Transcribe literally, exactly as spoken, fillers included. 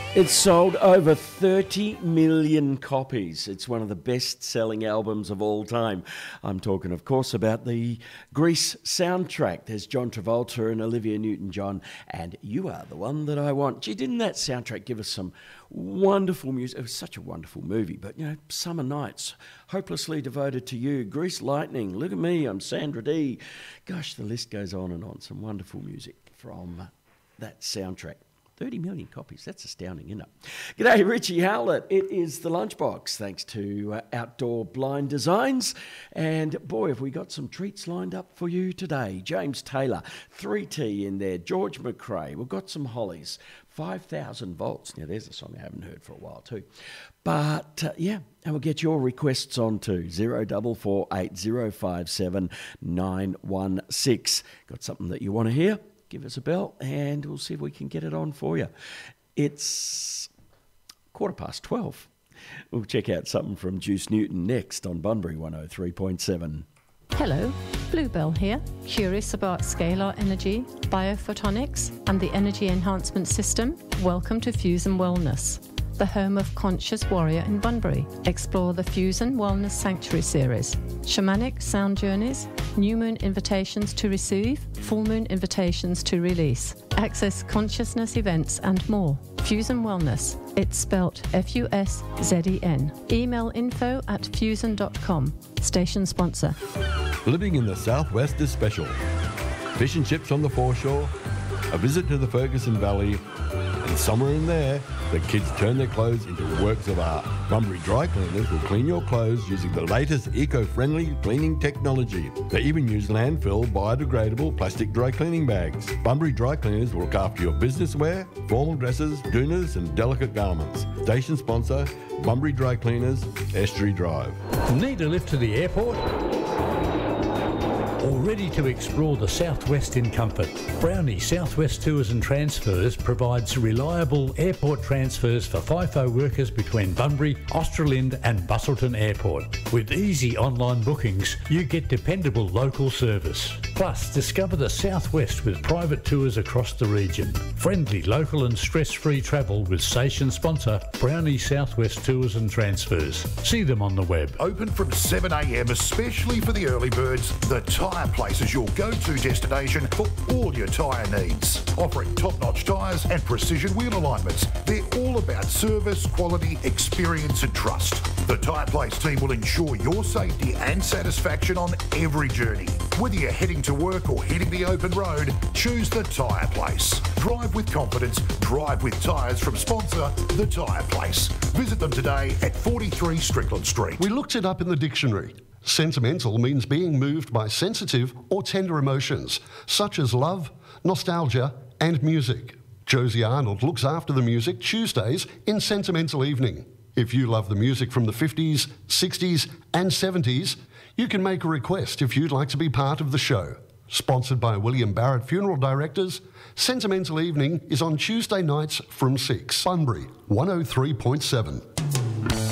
It's sold over thirty million copies. It's one of the best-selling albums of all time. I'm talking, of course, about the Grease soundtrack. There's John Travolta and Olivia Newton-John, and You Are the One That I Want. Gee, didn't that soundtrack give us some wonderful music? It was such a wonderful movie, but, you know, Summer Nights, Hopelessly Devoted to You, Grease Lightning, Look at Me, I'm Sandra Dee. Gosh, the list goes on and on. Some wonderful music from that soundtrack. thirty million copies, that's astounding, isn't it? G'day, Richie Howlett. It is The Lunchbox, thanks to uh, Outdoor Blind Designs. And boy, have we got some treats lined up for you today. James Taylor, three T in there. George McRae, we've got some Hollies. five thousand volts. Now, there's a song I haven't heard for a while too. But, uh, yeah, and we'll get your requests on to zero four four eight zero five seven nine one six. Got something that you want to hear? Give us a bell and we'll see if we can get it on for you. It's quarter past twelve. We'll check out something from Juice Newton next on Bunbury one oh three point seven. Hello, Bluebell here. Curious about scalar energy, biophotonics and the energy enhancement system? Welcome to Fusion Wellness, the home of Conscious Warrior in Bunbury. Explore the Fusion Wellness Sanctuary series. Shamanic sound journeys, new moon invitations to receive, full moon invitations to release. Access consciousness events and more. Fusion Wellness. It's spelt F U S Z E N. Email info at fusion dot com. Station sponsor. Living in the southwest is special. Fish and chips on the foreshore, a visit to the Ferguson Valley, and somewhere in there, the kids turn their clothes into works of art. Bunbury Dry Cleaners will clean your clothes using the latest eco-friendly cleaning technology. They even use landfill biodegradable plastic dry cleaning bags. Bunbury Dry Cleaners will look after your business wear, formal dresses, doonas and delicate garments. Station sponsor, Bunbury Dry Cleaners, Estuary Drive. Need a lift to the airport? Or ready to explore the Southwest in comfort? Brownie Southwest Tours and Transfers provides reliable airport transfers for FIFO workers between Bunbury, Australind and Busselton Airport. With easy online bookings, you get dependable local service. Plus, discover the Southwest with private tours across the region. Friendly, local and stress-free travel with station sponsor Brownie Southwest Tours and Transfers. See them on the web. Open from seven a m especially for the early birds. The Tyre Place is your go-to destination for all your tyre needs. Offering top-notch tyres and precision wheel alignments. They're all about service, quality, experience and trust. The Tyre Place team will ensure your safety and satisfaction on every journey. Whether you're heading to work or hitting the open road, choose the Tyre Place. Drive with confidence, drive with tyres from sponsor The Tyre Place. Visit them today at forty-three Strickland Street. We looked it up in the dictionary. Sentimental means being moved by sensitive or tender emotions, such as love, nostalgia, and music. Josie Arnold looks after the music Tuesdays in Sentimental Evening. If you love the music from the fifties, sixties, and seventies, you can make a request if you'd like to be part of the show. Sponsored by William Barrett Funeral Directors, Sentimental Evening is on Tuesday nights from six. Bunbury one oh three point seven.